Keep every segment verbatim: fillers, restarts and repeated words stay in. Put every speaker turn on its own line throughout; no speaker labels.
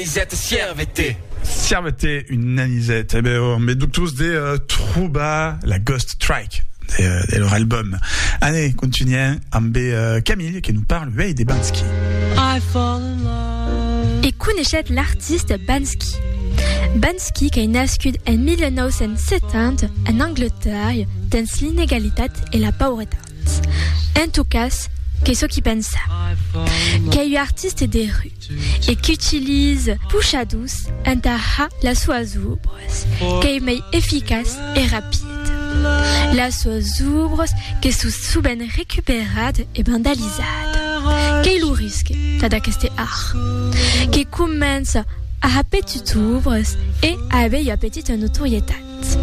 Nanisette Sierveté.
Sierveté, une nanisette. Eh ben, on met donc tous des euh, Trouba, la Ghost Strike. Det er leur album. Allez, continuons avec euh, Camille qui nous parle ouais, des Banski.
Et connaissez l'artiste Banski. Banski qui est nascut en dix-neuf cent soixante en Angleterre dans l'inégalité et la pauvreté. En tout cas, qui ce qui pense ça. Qui est artiste des rues et qui utilise puxa douce en taha la soie zubros, qui est efficace et rapide. La soie zubros qui sont souvent récupérée et vandalisée. Qui est le risque d'aqueste art. Qui commence à petits ouvres et avec une petite notoriété.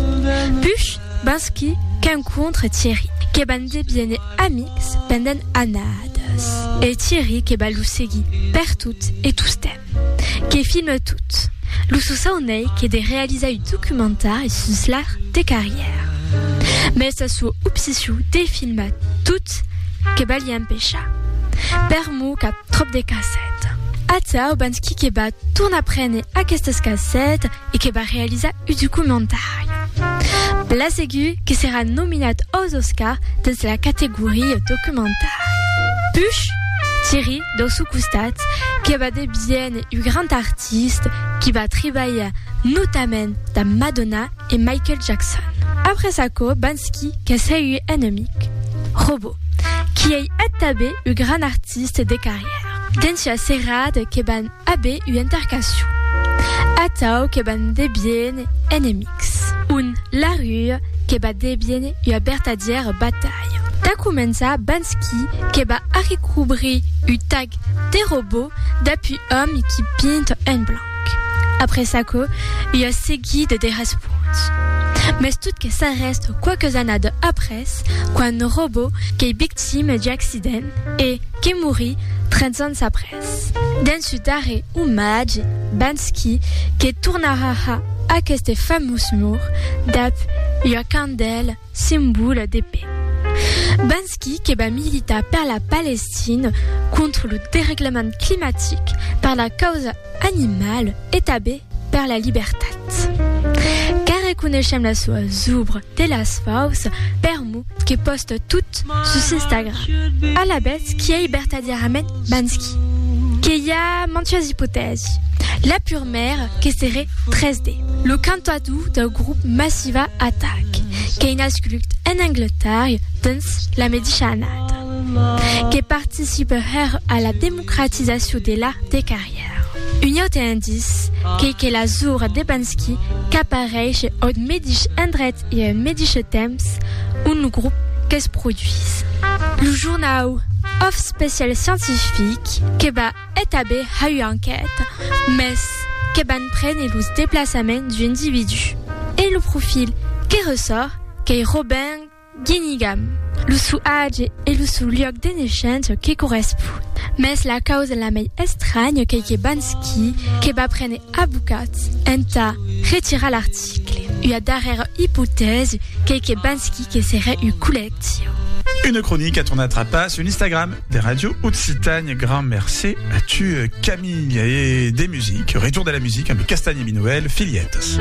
Puis, Banski qui rencontre Thierry, qui est bien amis pendant années. Et Thierry qui est segui per toutes et tous thèmes, qui filme toutes. L'Ususaunei qui est réalisé un documentaire sur l'art des carrières. Mais ça soit obsession des films toutes qui est un pécha. Permou qui a trop de cassettes. Ata Banski qui va tourner après à cette cassette et qui va réaliser un documentaire. Place aiguë qui sera nominé aux Oscars dans la catégorie documentaire. Puis, Thierry, dans ce constat, qui va devenir un grand artiste qui va travailler notamment dans Madonna et Michael Jackson. Après ça, Banski, qui a eu ennemi, Robot, qui est établi un grand artiste de carrière. Dans ce serrade qui va avoir une intercation. Atao qui va devenir ennemi. Un la rue qui va devenir une vertadière bataille. Commença Banski qui va recouvrir un tag des robots d'appui homme qui pintent en blanc. Après ça, il y a segui de des responses. Mais tout que ça reste quelques années après, quand un robot qui est victime d'accident et qui mourit trente ans après. Dans ce daré hommage, Banski qui tournera à ce fameux mur d'appui une candele symbole de paix. Banski qui va militer par la Palestine contre le dérèglement climatique par la cause animale établie par la liberté. Car reconnaissons la soie zubre de las faus permou qui poste tout sur Instagram. À la base qui est libertadièrement Banski. Qui y a montueuse hypothèse. La pure mère qui serait treize D. Le cantadou d'un groupe Massiva Attack qui est nasculte en Angleterre dans la Méditerranée, qui participera à la démocratisation de l'art des carrières. Un autre indice qui est la zour de Banski qui apparaît chez un médiche Andret et un médiche Thames, un groupe qui se produisent. Le journal of spécial scientifique qui va établir une enquête, mais qui va prendre le déplacement du individu. Et le profil qui ressort qui est Robin Guinigam. Le sous-âge et le sous-lieu de naissance qui correspondent. Mais la cause la plus étrange qui est Banski qui va prendre à Boucat et ta retirer l'article. Il y a derrière hypothèse qui est Banski qui serait une collection.
Une chronique à ton attrapas sur l'Instagram des radios Haute-Citagne. Grand merci à tu Camille et des musiques. Retour de la musique avec Castagne et Minoël, Filiettes.